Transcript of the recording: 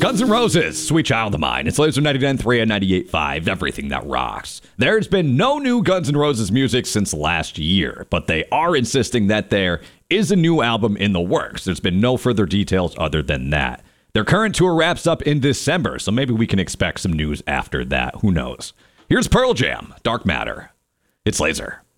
Guns N' Roses, Sweet Child of Mine. It's Laser 99.3 and 98.5, everything that rocks. There's been no new Guns N' Roses music since last year, but they are insisting that there is a new album in the works. There's been no further details other than that. Their current tour wraps up in December, so maybe we can expect some news after that. Who knows? Here's Pearl Jam, Dark Matter. It's Laser.